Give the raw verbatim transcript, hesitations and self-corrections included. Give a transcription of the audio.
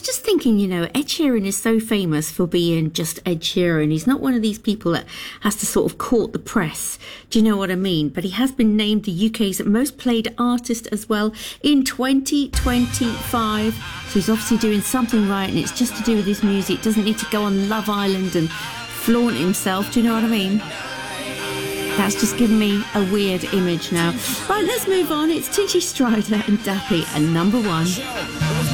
just thinking, you know, Ed Sheeran is so famous for being just Ed Sheeran. He's not one of these people that has to sort of court the press. Do you know what I mean? But he has been named the U K's most played artist as well in twenty twenty-five. So he's obviously doing something right, and it's just to do with his music. Doesn't need to go on Love Island and flaunt himself. Do you know what I mean? That's just given me a weird image now. Right, let's move on. It's Tinchy Stryder and Dappy, and number one.